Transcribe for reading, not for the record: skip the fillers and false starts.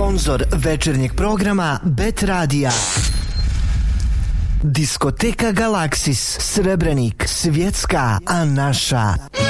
Sponzor večernjeg programa Bet Radija. Diskoteka Galaksis, Srebrenik, svjetska, a naša.